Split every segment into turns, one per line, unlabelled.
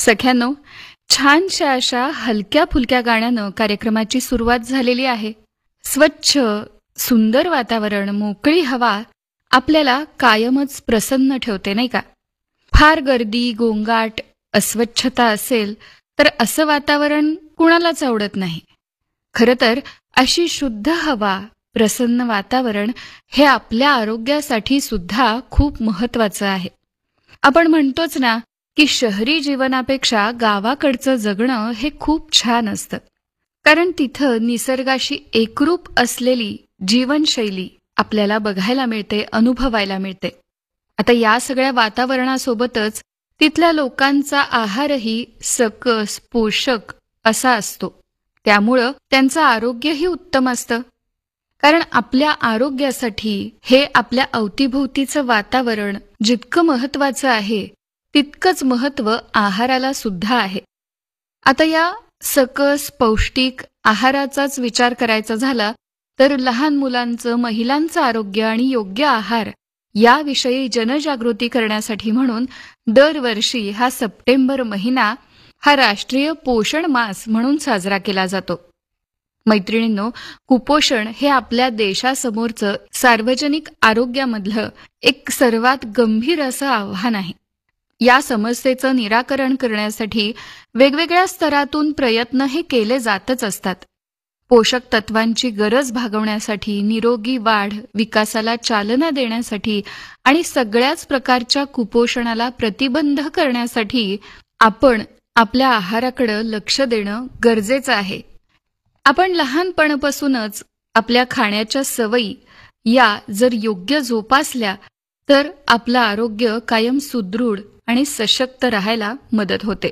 सख्यांनो, छानशा अशा हलक्या फुलक्या गाण्यानं कार्यक्रमाची सुरुवात झालेली आहे. स्वच्छ सुंदर वातावरण, मोकळी हवा आपल्याला कायमच प्रसन्न ठेवते, नाही का? फार गर्दी, गोंगाट, अस्वच्छता असेल तर असं वातावरण कुणालाच आवडत नाही. खरं तर अशी शुद्ध हवा, प्रसन्न वातावरण हे आपल्या आरोग्यासाठी सुद्धा खूप महत्वाचं आहे. आपण म्हणतोच ना की शहरी जीवनापेक्षा गावाकडचं जगणं हे खूप छान असतं, कारण तिथं निसर्गाशी एकरूप असलेली जीवनशैली आपल्याला बघायला मिळते, अनुभवायला मिळते. आता या सगळ्या वातावरणासोबतच तिथल्या लोकांचा आहारही सकस, पोषक असा असतो. त्यामुळं त्यांचं आरोग्यही उत्तम असतं. कारण आपल्या आरोग्यासाठी हे आपल्या अवतीभोवतीचं वातावरण जितकं महत्वाचं आहे तितकंच महत्त्व आहाराला सुद्धा आहे. आता या सकस पौष्टिक आहाराचाच विचार करायचा झाला तर लहान मुलांचं, महिलांचं आरोग्य आणि योग्य आहार याविषयी जनजागृती करण्यासाठी म्हणून दरवर्षी हा सप्टेंबर महिना हा राष्ट्रीय पोषण मास म्हणून साजरा केला जातो. मैत्रिणींनो, कुपोषण हे आपल्या देशासमोरचं सार्वजनिक आरोग्यामधलं एक सर्वात गंभीर असं आव्हान आहे. या समस्येचं निराकरण करण्यासाठी वेगवेगळ्या स्तरातून प्रयत्न हे केले जातच असतात. पोषक तत्वांची गरज भागवण्यासाठी, निरोगी वाढ, विकासाला चालना देण्यासाठी आणि सगळ्याच प्रकारच्या कुपोषणाला प्रतिबंध करण्यासाठी आपण आपल्या आहाराकडे लक्ष देणं गरजेचं आहे. आपण लहानपणापासूनच आपल्या खाण्याच्या सवयी या जर योग्य जोपासल्या तर आपलं आरोग्य कायम सुदृढ आणि सशक्त राहायला मदत होते.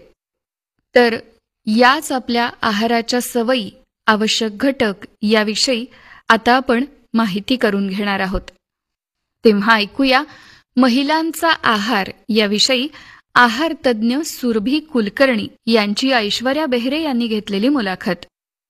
तर याच आपल्या आहाराच्या सवयी, आवश्यक घटक याविषयी आता आपण माहिती करून घेणार आहोत. तेव्हा ऐकूया महिलांचा आहार याविषयी आहार तज्ज्ञ सुरभी कुलकर्णी यांची ऐश्वर्या बेहरे यांनी घेतलेली मुलाखत.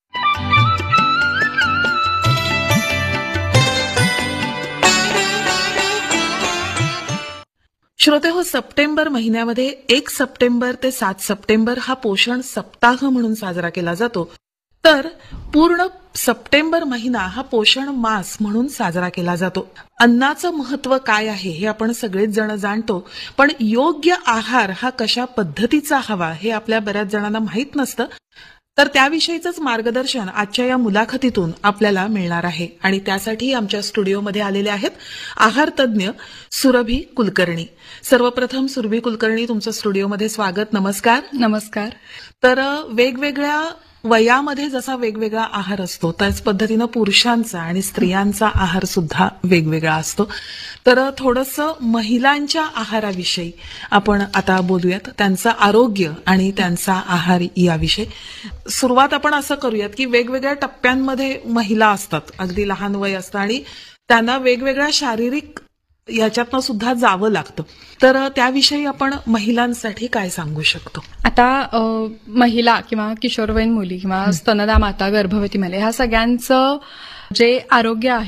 श्रोते हो, सप्टेंबर महिन्यामध्ये 1 सप्टेंबर ते 7 सप्टेंबर हा पोषण सप्ताह म्हणून साजरा केला जातो. तर पूर्ण सप्टेंबर महिना हा पोषण मास म्हणून साजरा केला जातो. अन्नाचं महत्व काय आहे हे आपण सगळेच जण जाणतो, पण योग्य आहार हा कशा पद्धतीचा हवा हे आपल्या बऱ्याच जणांना माहीत नसतं. तर त्याविषयीचंच मार्गदर्शन आजच्या या मुलाखतीतून आपल्याला मिळणार आहे. आणि त्यासाठी आमच्या स्टुडिओमध्ये आलेले आहेत आहार तज्ज्ञ सुरभी कुलकर्णी. सर्वप्रथम सुरभी कुलकर्णी, तुमचं स्टुडिओमध्ये स्वागत. नमस्कार.
नमस्कार.
तर वेगवेगळ्या वयामध्ये जसा वेगवेगळा आहार असतो त्याच पद्धतीनं पुरुषांचा आणि स्त्रियांचा आहार सुद्धा वेगवेगळा असतो. तर थोडंसं महिलांच्या आहाराविषयी आपण आता बोलूयात, त्यांचं आरोग्य आणि त्यांचा आहार याविषयी. सुरुवात आपण असं करूयात की वेगवेगळ्या टप्प्यांमध्ये महिला असतात, अगदी लहान वय असतं आणि त्यांना वेगवेगळ्या शारीरिक याच्यातनं सुद्धा जावं लागतं. तर त्याविषयी आपण महिलांसाठी काय सांगू शकतो?
आता महिला किंवा किशोरवयीन मुली किंवा स्तनदा माता, गर्भवती महिला ह्या सगळ्यांचं जे आरोग्य आहे